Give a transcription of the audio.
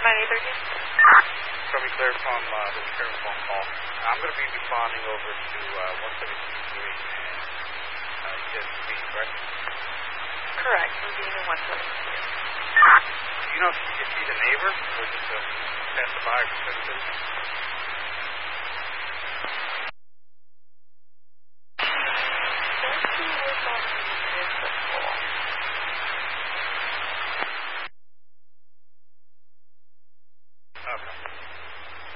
Probably clear from the return phone call. I'm going to be responding over to 173 and you guys speak, correct? Correct. We're doing a 172. Do you know if he's a neighbor or just a passerby or citizen? Don't see what's on the unit before.